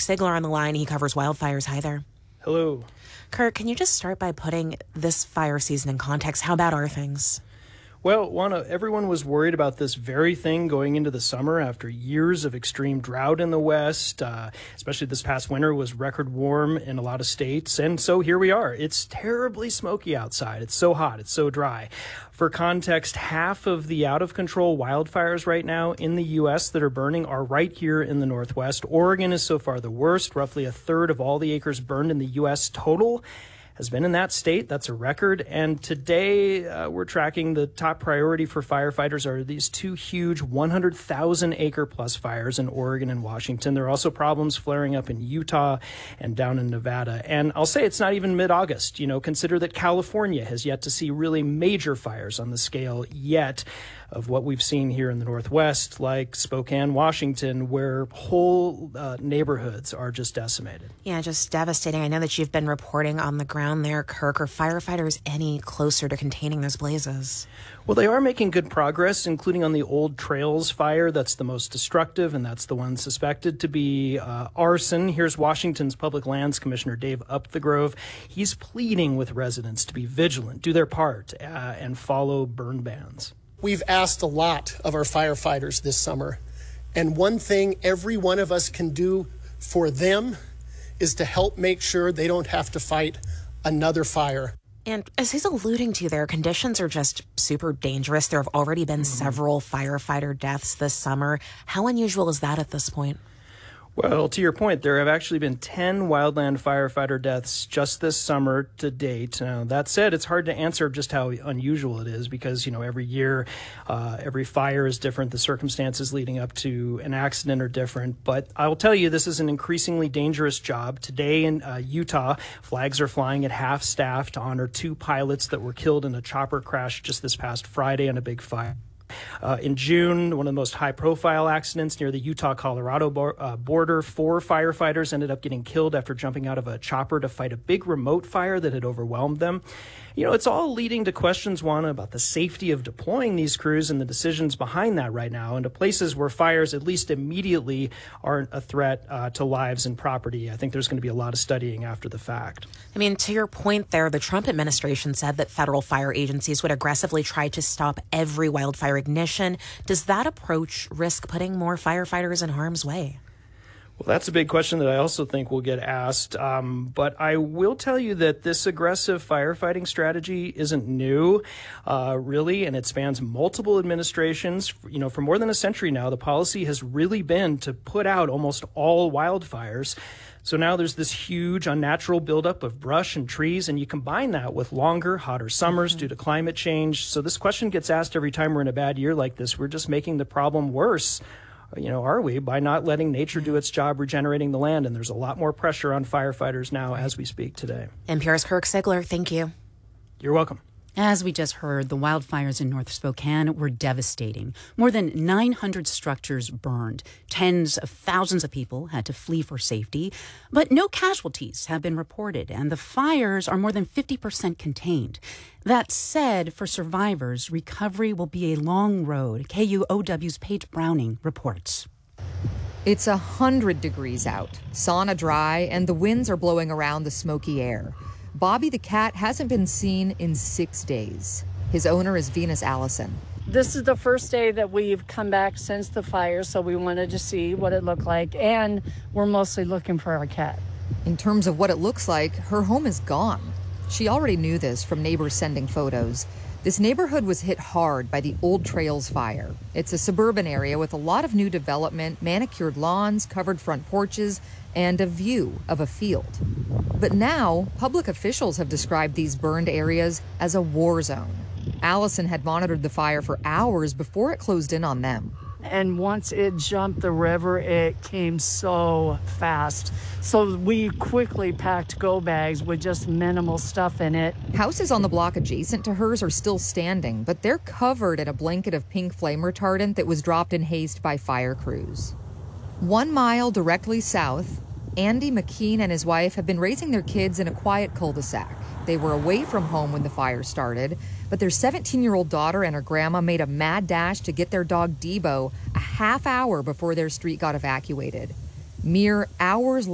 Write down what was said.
Sigler on the line. He covers wildfires. Hi there. Hello. Kirk, can you just start by putting this fire season in context? How bad are things? Well, Juana, everyone was worried about this very thing going into the summer after years of extreme drought in the West, especially this past winter was record warm in a lot of states. And so here we are. It's terribly smoky outside. It's so hot. It's so dry. For context, half of the out-of-control wildfires right now in the U.S. that are burning are right here in the Northwest. Oregon is so far the worst. Roughly a third of all the acres burned in the U.S. total has been in that state. That's a record. And today we're tracking the top priority for firefighters are these two huge 100,000 acre plus fires in Oregon and Washington. There are also problems flaring up in Utah and down in Nevada. And I'll say it's not even mid-August. Consider that California has yet to see really major fires on the scale yet of what we've seen here in the Northwest, like Spokane, Washington, where whole neighborhoods are just decimated. Yeah, just devastating. I know that you've been reporting on the ground there, Kirk. Are firefighters any closer to containing those blazes? Well, they are making good progress, including on the Old Trails fire. That's the most destructive, and that's the one suspected to be arson. Here's Washington's Public Lands Commissioner Dave Upthegrove. He's pleading with residents to be vigilant, do their part, and follow burn bans. We've asked a lot of our firefighters this summer, and one thing every one of us can do for them is to help make sure they don't have to fight another fire. And as he's alluding to, their conditions are just super dangerous. There have already been several firefighter deaths this summer. How unusual is that at this point? Well, to your point, there have actually been 10 wildland firefighter deaths just this summer to date. Now, that said, it's hard to answer just how unusual it is because, every year, every fire is different. The circumstances leading up to an accident are different. But I'll tell you, this is an increasingly dangerous job. Today in Utah, flags are flying at half staff to honor 2 pilots that were killed in a chopper crash just this past Friday on a big fire. In June, one of the most high-profile accidents near the Utah-Colorado border, 4 firefighters ended up getting killed after jumping out of a chopper to fight a big remote fire that had overwhelmed them. It's all leading to questions, Juana, about the safety of deploying these crews and the decisions behind that right now into places where fires, at least immediately, aren't a threat to lives and property. I think there's going to be a lot of studying after the fact. To your point there, the Trump administration said that federal fire agencies would aggressively try to stop every wildfire ignition. Does that approach risk putting more firefighters in harm's way? Well, that's a big question that I also think will get asked. But I will tell you that this aggressive firefighting strategy isn't new, really, and it spans multiple administrations. For more than a century now, the policy has really been to put out almost all wildfires. So now there's this huge unnatural buildup of brush and trees, and you combine that with longer, hotter summers due to climate change. So this question gets asked every time we're in a bad year like this. We're just making the problem worse. Are we, by not letting nature do its job regenerating the land? And there's a lot more pressure on firefighters now as we speak today. NPR's Kirk Sigler, thank you. You're welcome. As we just heard, the wildfires in North Spokane were devastating. More than 900 structures burned. Tens of thousands of people had to flee for safety. But no casualties have been reported, and the fires are more than 50% contained. That said, for survivors, recovery will be a long road. KUOW's Paige Browning reports. It's 100 degrees out, sauna dry, and the winds are blowing around the smoky air. Bobby the cat hasn't been seen in 6 days. His owner is Venus Allison. This is the first day that we've come back since the fire, so we wanted to see what it looked like, and we're mostly looking for our cat. In terms of what it looks like, her home is gone. She already knew this from neighbors sending photos. This neighborhood was hit hard by the Old Trails fire. It's a suburban area with a lot of new development, manicured lawns, covered front porches, and a view of a field. But now, public officials have described these burned areas as a war zone. Allison had monitored the fire for hours before it closed in on them. And once it jumped the river, it came so fast. So we quickly packed go bags with just minimal stuff in it. Houses on the block adjacent to hers are still standing, but they're covered in a blanket of pink flame retardant that was dropped in haste by fire crews. 1 mile directly south, Andy McKean and his wife have been raising their kids in a quiet cul-de-sac. They were away from home when the fire started, but their 17-year-old daughter and her grandma made a mad dash to get their dog Debo a half hour before their street got evacuated. Mere hours